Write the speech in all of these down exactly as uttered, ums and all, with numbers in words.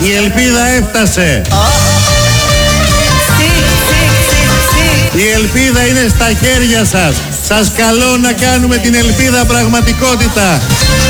Η ελπίδα έφτασε. Η ελπίδα είναι στα χέρια σας. Σας καλώ να κάνουμε την ελπίδα πραγματικότητα.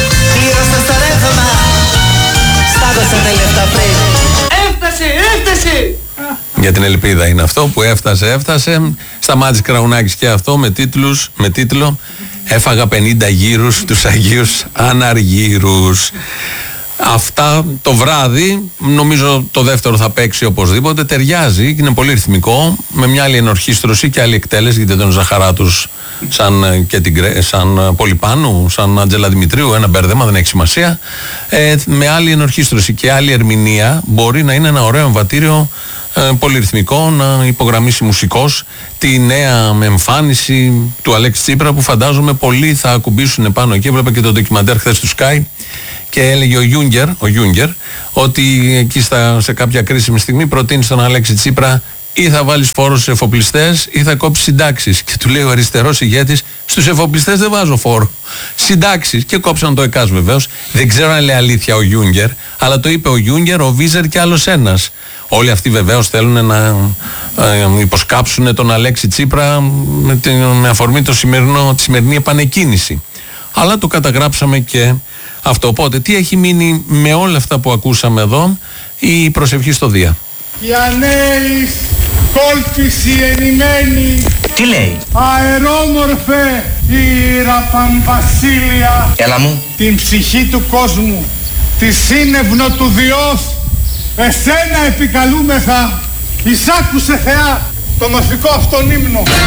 Έφτασε, έφτασε. Για την ελπίδα είναι αυτό που έφτασε, έφτασε. Σταμάτης Κραουνάκης και αυτό με τίτλους, με τίτλο «Έφαγα πενήντα γύρους τους Αγίους Αναργύρους». Αυτά το βράδυ, νομίζω το δεύτερο θα παίξει οπωσδήποτε, ταιριάζει και είναι πολύ ρυθμικό, με μια άλλη ενορχήστρωση και άλλη εκτέλεση, γιατί δεν τον Ζαχαράτους σαν, και την, σαν Πολυπάνου, σαν Άντζελα Δημητρίου, ένα μπέρδεμα, δεν έχει σημασία. Ε, με άλλη ενορχήστρωση και άλλη ερμηνεία μπορεί να είναι ένα ωραίο εμβατήριο, ε, πολυρυθμικό, να υπογραμμίσει μουσικός τη νέα εμφάνιση του Αλέξη Τσίπρα, που φαντάζομαι πολλοί θα ακουμπήσουν πάνω εκεί. Έβλεπα και το ντοκιμαντέρ χθες του Sky και έλεγε ο Γιούγκερ, ο Γιούγκερ ότι εκεί στα, σε κάποια κρίσιμη στιγμή προτείνει στον Αλέξη Τσίπρα ή θα βάλεις φόρο στους εφοπλιστές ή θα κόψεις συντάξεις. Και του λέει ο αριστερός ηγέτης, στους εφοπλιστές δεν βάζω φόρο. Συντάξεις. Και κόψαν το ΕΚΑΣ βεβαίως. Δεν ξέρω αν λέει αλήθεια ο Γιούγκερ, αλλά το είπε ο Γιούγκερ, ο Βίζερ και άλλος ένας. Όλοι αυτοί βεβαίως θέλουν να ε, υποσκάψουν τον Αλέξη Τσίπρα με, την, με αφορμή το σημερινό, τη σημερινή επανεκκίνηση. Αλλά το καταγράψαμε και αυτό. Οπότε τι έχει μείνει με όλα αυτά που ακούσαμε εδώ? Η προσευχή στο Δία. Η ανέης κόλπηση ενημένη. Τι λέει? Αερόμορφε ήρα Πανβασίλεια. Έλα μου. Την ψυχή του κόσμου, τη σύννευνο του Διός, εσένα επικαλούμεθα. Εισάκουσε Θεά το μαθικό αυτόν ύμνο.